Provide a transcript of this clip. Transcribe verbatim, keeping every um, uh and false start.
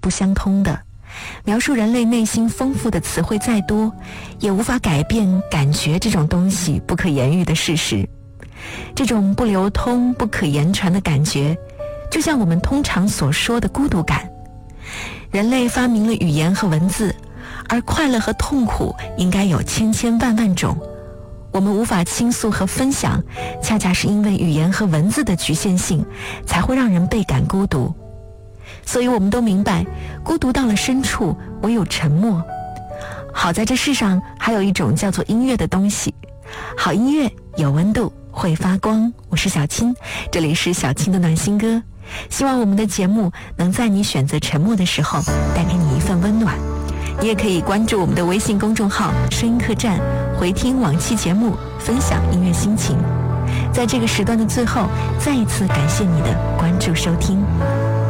不相通的。描述人类内心丰富的词汇再多，也无法改变感觉这种东西不可言喻的事实。这种不流通、不可言传的感觉，就像我们通常所说的孤独感。人类发明了语言和文字，而快乐和痛苦应该有千千万万种。我们无法倾诉和分享，恰恰是因为语言和文字的局限性，才会让人倍感孤独。所以我们都明白，孤独到了深处，唯有沉默。好在这世上还有一种叫做音乐的东西，好音乐有温度，会发光。我是小青，这里是小青的暖心歌。希望我们的节目能在你选择沉默的时候，带给你一份温暖。你也可以关注我们的微信公众号声音客栈，回听往期节目，分享音乐心情。在这个时段的最后，再一次感谢你的关注收听。